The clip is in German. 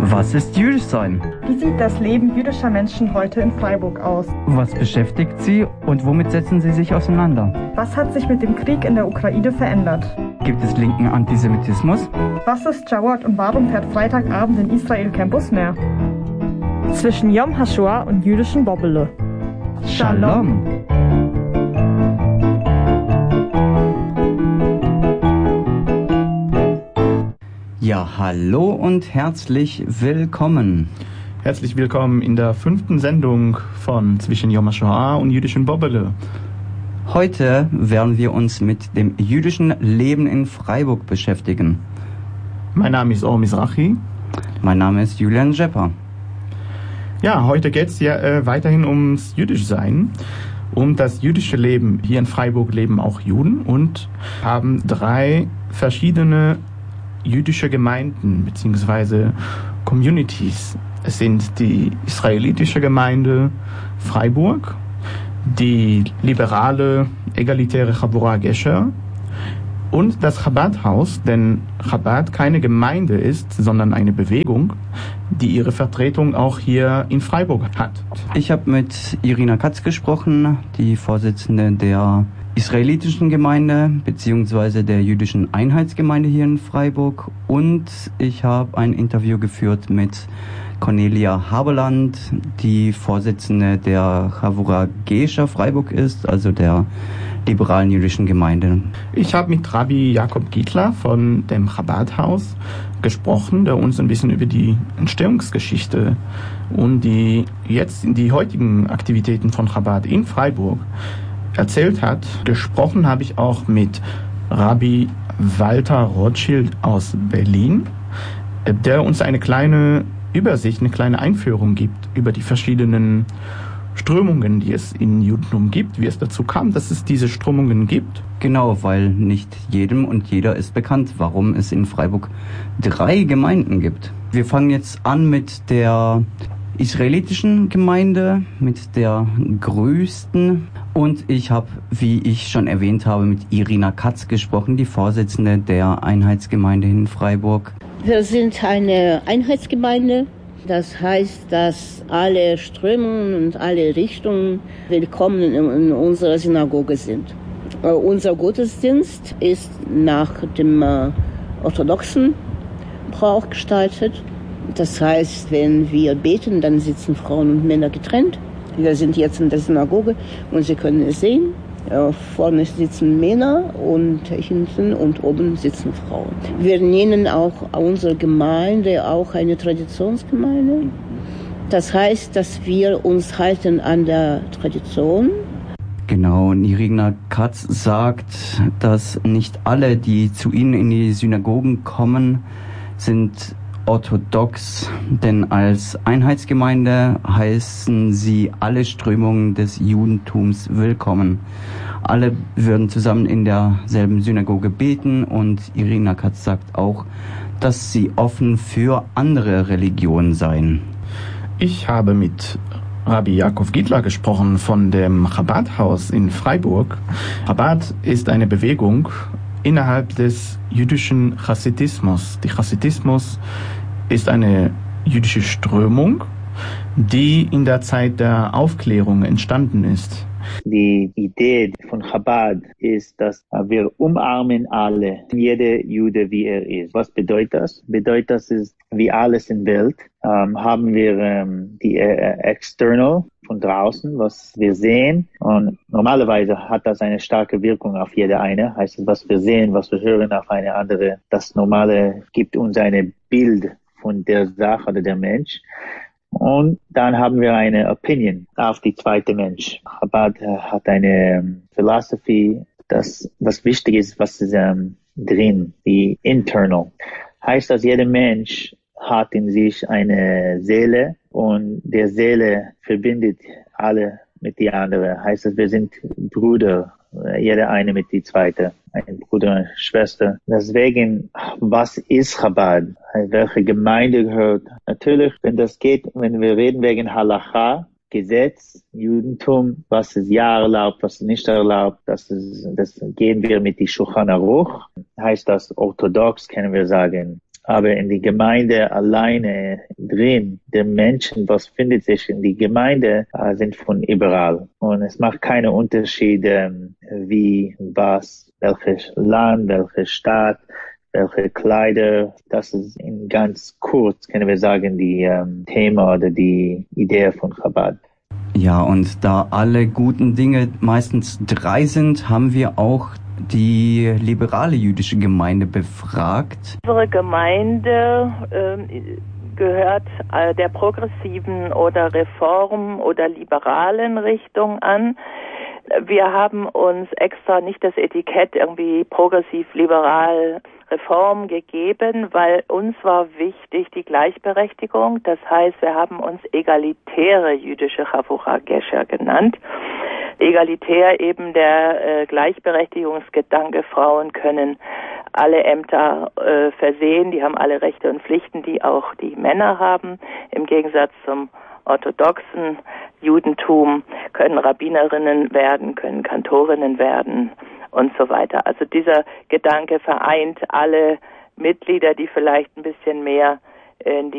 Was ist jüdisch sein? Wie sieht das Leben jüdischer Menschen heute in Freiburg aus? Was beschäftigt sie und womit setzen sie sich auseinander? Was hat sich mit dem Krieg in der Ukraine verändert? Gibt es linken Antisemitismus? Was ist Jawad und warum fährt Freitagabend in Israel kein Bus mehr? Zwischen Yom HaShoah und jüdischen Bobbele. Shalom! Ja, hallo und herzlich willkommen. Herzlich willkommen in der 5. Sendung von Zwischen Yom HaShoah und jüdischen Bobbele. Heute werden wir uns mit dem jüdischen Leben in Freiburg beschäftigen. Mein Name ist Or Mizrahi. Mein Name ist Julian Jepper. Ja, heute geht es ja weiterhin ums Jüdischsein. Um das jüdische Leben. Hier in Freiburg leben auch Juden und haben 3 verschiedene jüdische Gemeinden bzw. Communities. Es sind die israelitische Gemeinde Freiburg, die liberale, egalitäre Chabura Gesher und das Chabad-Haus, denn Chabad keine Gemeinde ist, sondern eine Bewegung, die ihre Vertretung auch hier in Freiburg hat. Ich habe mit Irina Katz gesprochen, die Vorsitzende der israelitischen Gemeinde bzw. der jüdischen Einheitsgemeinde hier in Freiburg, und ich habe ein Interview geführt mit Cornelia Haberland, die Vorsitzende der Chavura Gesher Freiburg ist, also der liberalen jüdischen Gemeinde. Ich habe mit Rabbi Jakob Gittler von dem Chabad-Haus gesprochen, der uns ein bisschen über die Entstehungsgeschichte und die heutigen Aktivitäten von Chabad in Freiburg erzählt hat. Gesprochen habe ich auch mit Rabbi Walter Rothschild aus Berlin, der uns eine kleine Übersicht, eine kleine Einführung gibt über die verschiedenen Strömungen, die es in Judentum gibt, wie es dazu kam, dass es diese Strömungen gibt. Genau, weil nicht jedem und jeder ist bekannt, warum es in Freiburg 3 Gemeinden gibt. Wir fangen jetzt an mit der israelitischen Gemeinde, mit der größten. Und ich habe, wie ich schon erwähnt habe, mit Irina Katz gesprochen, die Vorsitzende der Einheitsgemeinde in Freiburg. Wir sind eine Einheitsgemeinde. Das heißt, dass alle Strömungen und alle Richtungen willkommen in unserer Synagoge sind. Unser Gottesdienst ist nach dem orthodoxen Brauch gestaltet. Das heißt, wenn wir beten, dann sitzen Frauen und Männer getrennt. Wir sind jetzt in der Synagoge und Sie können es sehen. Vorne sitzen Männer und hinten und oben sitzen Frauen. Wir nennen auch unsere Gemeinde auch eine Traditionsgemeinde. Das heißt, dass wir uns halten an der Tradition. Genau, und Irina Katz sagt, dass nicht alle, die zu ihnen in die Synagogen kommen, sind orthodox, denn als Einheitsgemeinde heißen sie alle Strömungen des Judentums willkommen. Alle würden zusammen in derselben Synagoge beten, und Irina Katz sagt auch, dass sie offen für andere Religionen seien. Ich habe mit Rabbi Jakob Gittler gesprochen von dem Chabad-Haus in Freiburg. Chabad ist eine Bewegung innerhalb des jüdischen Chassidismus. Der Chassidismus ist eine jüdische Strömung, die in der Zeit der Aufklärung entstanden ist. Die Idee von Chabad ist, dass wir umarmen alle, jeder Jude wie er ist. Was bedeutet das? Bedeutet das ist, wie alles in der Welt, haben wir die External von draußen, was wir sehen. Und normalerweise hat das eine starke Wirkung auf jede eine. Heißt, was wir sehen, was wir hören auf eine andere. Das Normale gibt uns ein Bild von der Sache oder der Mensch. Und dann haben wir eine Opinion auf die zweite Mensch. Chabad hat eine Philosophie, das was wichtig ist, was ist drin, die internal. Heißt, dass jeder Mensch hat in sich eine Seele, und der Seele verbindet alle mit die andere. Heißt, dass wir sind Brüder, jeder eine mit die zweite, ein Bruder und Schwester. Deswegen, was ist Chabad? Welche Gemeinde gehört? Natürlich, wenn wir reden wegen Halacha, Gesetz, Judentum, was ist ja erlaubt, was ist nicht erlaubt, das gehen wir mit die Shulchan Aruch. Heißt das orthodox, können wir sagen, Aber in die Gemeinde alleine drin, der Menschen, was findet sich in die Gemeinde, sind von überall. Und es macht keine Unterschiede, wie, was, welches Land, welche Stadt, welche Kleider. Das ist in ganz kurz, können wir sagen, die Thema oder die Idee von Chabad. Ja, und da alle guten Dinge meistens 3 sind, haben wir auch die liberale jüdische Gemeinde befragt. Unsere Gemeinde gehört der progressiven oder Reform- oder liberalen Richtung an. Wir haben uns extra nicht das Etikett irgendwie progressiv-liberal Reform gegeben, weil uns war wichtig die Gleichberechtigung. Das heißt, wir haben uns egalitäre jüdische Chavurah Gesher genannt. Egalitär eben der Gleichberechtigungsgedanke, Frauen können alle Ämter versehen, die haben alle Rechte und Pflichten, die auch die Männer haben. Im Gegensatz zum orthodoxen Judentum können Rabbinerinnen werden, können Kantorinnen werden und so weiter. Also dieser Gedanke vereint alle Mitglieder, die vielleicht ein bisschen mehr in die